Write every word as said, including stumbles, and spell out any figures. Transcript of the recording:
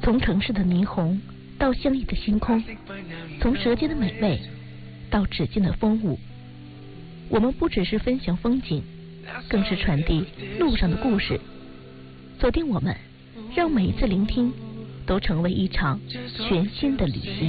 从城市的霓虹到相依的星空，从舌尖的美味到指尖的风物，我们不只是分享风景，更是传递路上的故事。锁定我们，让每一次聆听都成为一场全新的旅行。